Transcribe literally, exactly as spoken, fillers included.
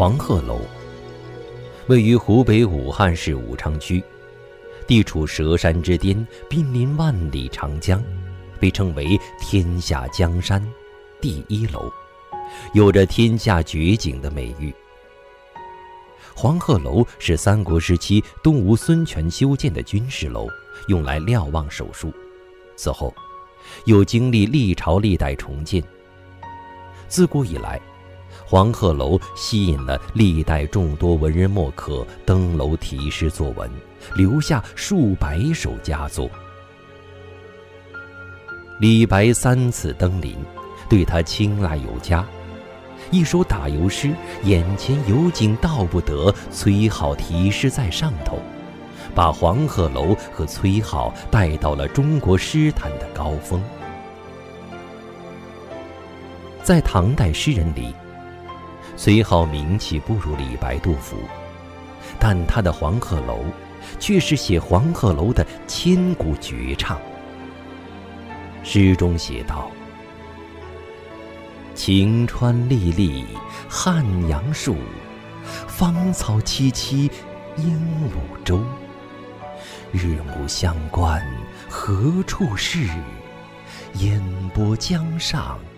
黄鹤楼位于湖北武汉市武昌区，地处佘山之巅，濒临万里长江，被称为天下江山第一楼，有着天下绝景的美誉。黄鹤楼是三国时期东吴孙权修建的军事楼，用来瞭望手术，此后又经历历朝历代重建。自古以来，黄鹤楼吸引了历代众多文人墨客登楼题诗作文，留下数百首佳作。李白三次登临，对他青睐有加。一首打油诗，眼前有景道不得，崔颢题诗在上头，把黄鹤楼和崔颢带到了中国诗坛的高峰。在唐代诗人里，崔颢名气不如李白、杜甫，但他的黄鹤楼却是写黄鹤楼的千古绝唱。诗中写道：晴川历历汉阳树，芳草萋萋鹦鹉洲。日暮乡关何处是？烟波江上